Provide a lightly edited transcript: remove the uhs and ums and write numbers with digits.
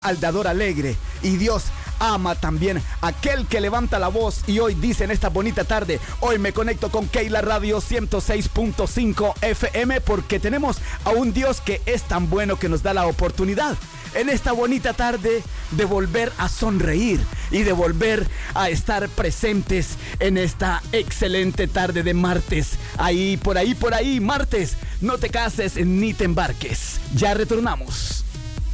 al dador alegre, y Dios ama también a aquel que levanta la voz. Y hoy dice en esta bonita tarde, hoy me conecto con Keila Radio 106.5 FM porque tenemos a un Dios que es tan bueno que nos da la oportunidad en esta bonita tarde de volver a sonreír y de volver a estar presentes en esta excelente tarde de martes. Por ahí, martes, no te cases ni te embarques. Ya retornamos.